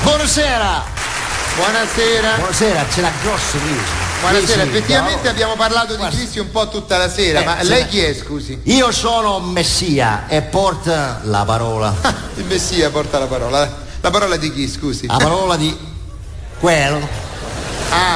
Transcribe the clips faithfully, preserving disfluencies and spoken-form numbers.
Buonasera. Buonasera. Buonasera, c'è la grossa crisi. Buonasera, Sì, sì, effettivamente no. abbiamo parlato Guarda. di crisi un po' tutta la sera, Eh, ma sì, lei ma- chi è, scusi? Io sono Messia e porta la parola. Il Messia porta la parola. La parola di chi, scusi? La parola di quello. Ah.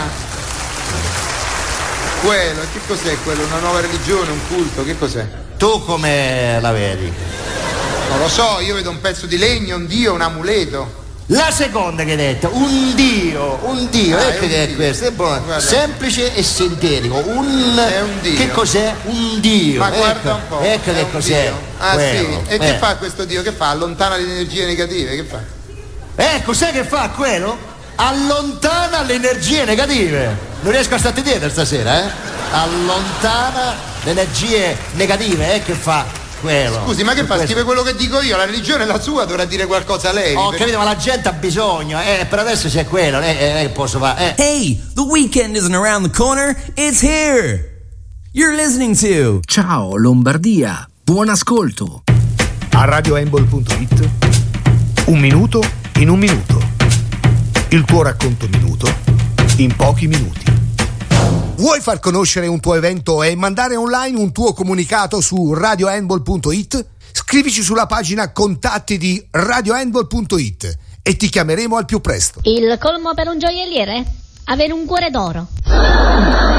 Quello, che cos'è quello? Una nuova religione, un culto, che cos'è? Tu come la vedi? Non lo so, io vedo un pezzo di legno, un dio, un amuleto. La seconda che hai detto, un dio, un dio, Ah, ecco è un che è dio. questo, è buono. Guarda. Semplice e sintetico, un... È un dio. Che cos'è? Un dio. Ma ecco, guarda un po'. Ecco è che un cos'è. dio. Ah quello. sì, e che Eh. fa questo dio? Che fa? Allontana le energie negative, che fa? Ecco, sai che fa quello? Allontana le energie negative. Non riesco a starti dietro stasera, eh? Allontana le energie negative, eh, che fa quello. Scusi, ma che fa? Questo. Scrive quello che dico io, la religione è la sua, dovrà dire qualcosa lei. Ho Per- capito, ma la gente ha bisogno, eh, per adesso c'è quello, eh, eh, eh, posso fare, eh. Hey, the weekend isn't around the corner, it's here. You're listening to Ciao Lombardia, buon ascolto. A radioembol punto it un minuto in un minuto. Il tuo racconto minuto in pochi minuti. Vuoi far conoscere un tuo evento e mandare online un tuo comunicato su radioembol punto it? Scrivici sulla pagina contatti di radioembol punto it e ti chiameremo al più presto. Il colmo per un gioielliere? Avere un cuore d'oro.